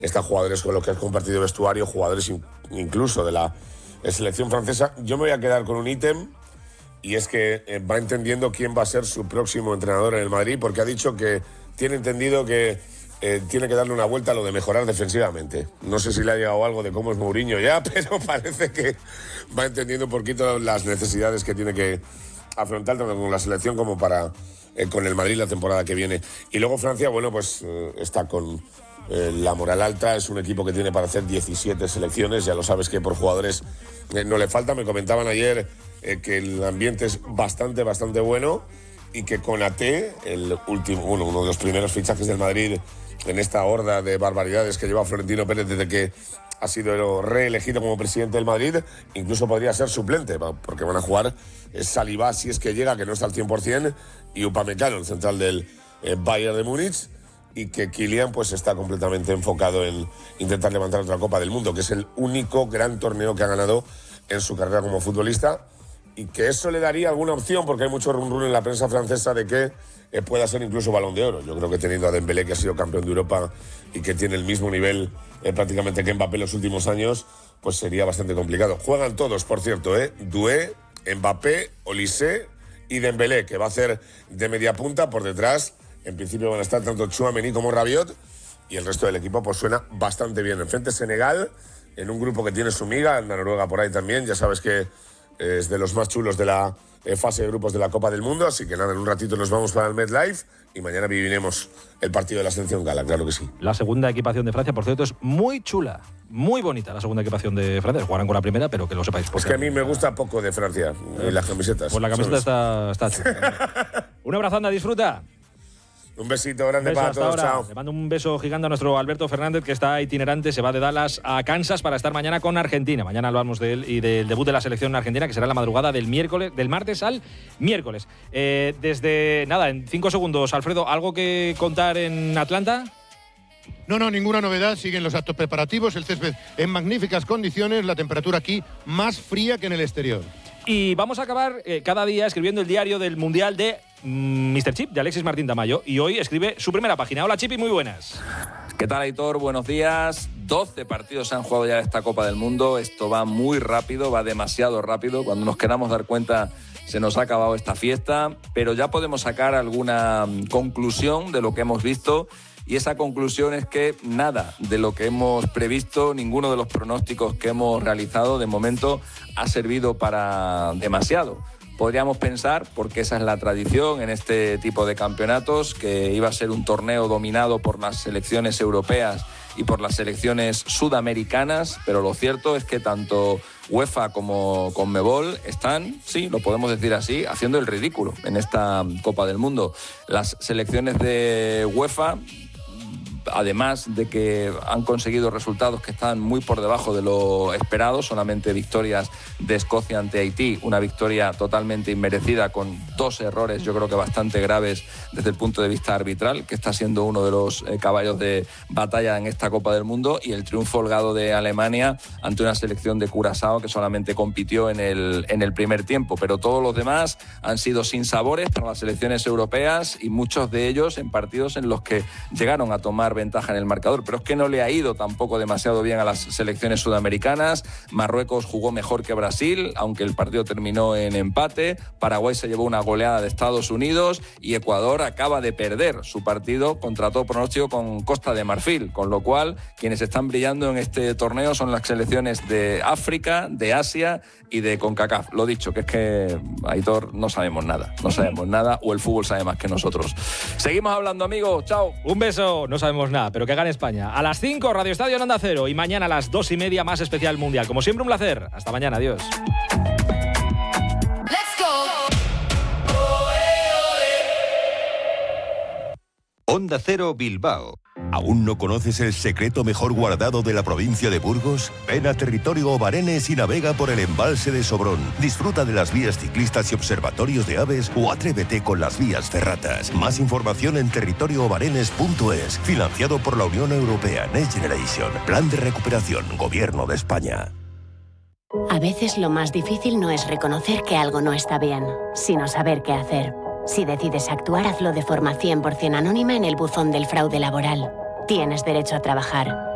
Están jugadores con los que has compartido vestuario, jugadores incluso de la selección francesa. Yo me voy a quedar con un ítem, y es que va entendiendo quién va a ser su próximo entrenador en el Madrid, porque ha dicho que tiene entendido que tiene que darle una vuelta a lo de mejorar defensivamente. No sé si le ha llegado algo de cómo es Mourinho ya, pero parece que va entendiendo un poquito las necesidades que tiene que afrontar tanto con la selección como para con el Madrid la temporada que viene. Y luego Francia, bueno, pues está con la moral alta. Es un equipo que tiene para hacer 17 selecciones. Ya lo sabes que por jugadores no le falta. Me comentaban ayer que el ambiente es bastante bueno, y que Konaté, uno de los primeros fichajes del Madrid en esta horda de barbaridades que lleva Florentino Pérez desde que ha sido reelegido como presidente del Madrid, incluso podría ser suplente, porque van a jugar Saliba, si es que llega, que no está al 100%, y Upamecano, el central del Bayern de Múnich, y que Kylian pues está completamente enfocado en intentar levantar otra Copa del Mundo, que es el único gran torneo que ha ganado en su carrera como futbolista, y que eso le daría alguna opción, porque hay mucho run en la prensa francesa de que pueda ser incluso Balón de Oro. Yo creo que teniendo a Dembélé, que ha sido campeón de Europa y que tiene el mismo nivel prácticamente que Mbappé en los últimos años, pues sería bastante complicado. Juegan todos, por cierto, Doué, Mbappé, Olise y Dembélé, que va a hacer de media punta. Por detrás, en principio van a estar tanto Tchouaméni como Rabiot, y el resto del equipo pues suena bastante bien. Enfrente Senegal, en un grupo que tiene su miga, anda Noruega por ahí también, ya sabes que es de los más chulos de la fase de grupos de la Copa del Mundo, así que nada, en un ratito nos vamos para el MetLife y mañana viviremos el partido de la selección gala, claro que sí. La segunda equipación de Francia, por cierto, es muy chula, muy bonita la segunda equipación de Francia. Jugarán con la primera, pero que lo sepáis. Es que a mí me gusta poco de Francia, y las camisetas. Pues la camiseta está chula. Un abrazo, anda, disfruta. Un besito grande para todos, chao. Le mando un beso gigante a nuestro Alberto Fernández, que está itinerante, se va de Dallas a Kansas para estar mañana con Argentina. Mañana hablamos de él y del debut de la selección argentina, que será la madrugada del martes al miércoles. Desde, nada, en 5 segundos, Alfredo, ¿algo que contar en Atlanta? No, ninguna novedad. Siguen los actos preparativos, el césped en magníficas condiciones, la temperatura aquí más fría que en el exterior. Y vamos a acabar cada día escribiendo el diario del Mundial de Mr. Chip, de Alexis Martín Tamayo, y hoy escribe su primera página. Hola, Chip, y muy buenas. ¿Qué tal, Aitor? Buenos días. 12 partidos se han jugado ya esta Copa del Mundo. Esto va muy rápido, va demasiado rápido. Cuando nos queramos dar cuenta, se nos ha acabado esta fiesta, pero ya podemos sacar alguna conclusión de lo que hemos visto. Y esa conclusión es que nada de lo que hemos previsto, ninguno de los pronósticos que hemos realizado de momento ha servido para demasiado. Podríamos pensar, porque esa es la tradición en este tipo de campeonatos, que iba a ser un torneo dominado por las selecciones europeas y por las selecciones sudamericanas, pero lo cierto es que tanto UEFA como Conmebol están, sí, lo podemos decir así, haciendo el ridículo en esta Copa del Mundo. Las selecciones de UEFA, además de que han conseguido resultados que están muy por debajo de lo esperado, solamente victorias de Escocia ante Haití, una victoria totalmente inmerecida con 2 errores, yo creo que bastante graves desde el punto de vista arbitral, que está siendo uno de los caballos de batalla en esta Copa del Mundo, y el triunfo holgado de Alemania ante una selección de Curazao que solamente compitió en el primer tiempo, pero todos los demás han sido sinsabores para las selecciones europeas, y muchos de ellos en partidos en los que llegaron a tomar ventaja en el marcador, pero es que no le ha ido tampoco demasiado bien a las selecciones sudamericanas. Marruecos jugó mejor que Brasil, aunque el partido terminó en empate. Paraguay se llevó una goleada de Estados Unidos, y Ecuador acaba de perder su partido contra todo pronóstico con Costa de Marfil, con lo cual quienes están brillando en este torneo son las selecciones de África, de Asia y de CONCACAF. Lo dicho, que es que, Aitor, no sabemos nada, o el fútbol sabe más que nosotros. Seguimos hablando, amigos, chao. Un beso, no sabemos nada, pero que gane España. A las 5, Radio Estadio en Onda Cero, y mañana a las 2:30, más especial Mundial. Como siempre, un placer. Hasta mañana, adiós. Onda Cero Bilbao. ¿Aún no conoces el secreto mejor guardado de la provincia de Burgos? Ven a Territorio Obarenes y navega por el embalse de Sobrón. Disfruta de las vías ciclistas y observatorios de aves, o atrévete con las vías ferratas. Más información en territorioobarenes.es. Financiado por la Unión Europea Next Generation. Plan de recuperación. Gobierno de España. A veces lo más difícil no es reconocer que algo no está bien, sino saber qué hacer. Si decides actuar, hazlo de forma 100% anónima en el buzón del fraude laboral. Tienes derecho a trabajar.